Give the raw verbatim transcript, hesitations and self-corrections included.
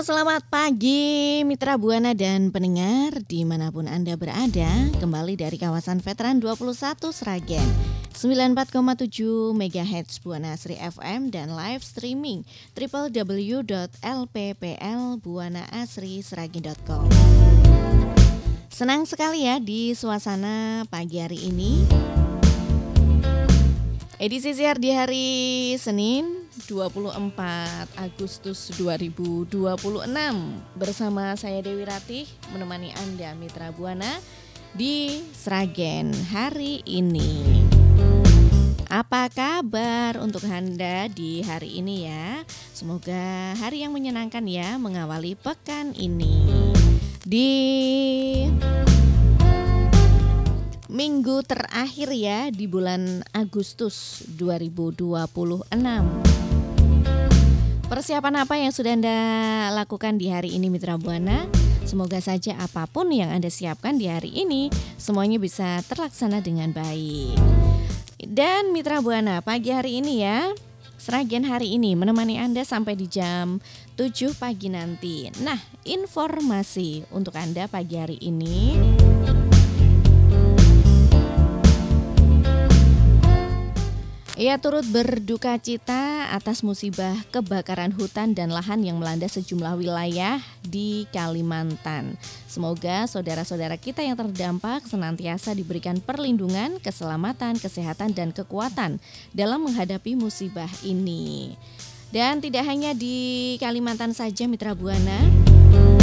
selamat pagi Mitra Buana dan pendengar dimanapun Anda berada. Kembali dari kawasan Veteran dua puluh satu Sragen sembilan puluh empat koma tujuh megahertz Buana Asri F M dan live streaming w w w dot l p p l buana asri sragen dot com. Senang sekali ya di suasana pagi hari ini. Edisi siar di hari Senin dua puluh empat Agustus dua ribu dua puluh enam. Bersama saya Dewi Ratih menemani Anda Mitra Buana di Sragen hari ini. Apa kabar untuk Anda di hari ini ya? Semoga hari yang menyenangkan ya mengawali pekan ini. Di minggu terakhir ya di bulan Agustus dua ribu dua puluh enam. Persiapan apa yang sudah Anda lakukan di hari ini Mitra Buana? Semoga saja apapun yang Anda siapkan di hari ini semuanya bisa terlaksana dengan baik. Dan Mitra Buana pagi hari ini ya, Sragen hari ini menemani Anda sampai di jam tujuh pagi nanti. Nah, informasi untuk Anda pagi hari ini. Ia turut berduka cita atas musibah kebakaran hutan dan lahan yang melanda sejumlah wilayah di Kalimantan. Semoga saudara-saudara kita yang terdampak senantiasa diberikan perlindungan, keselamatan, kesehatan, dan kekuatan dalam menghadapi musibah ini. Dan tidak hanya di Kalimantan saja Mitra Buana.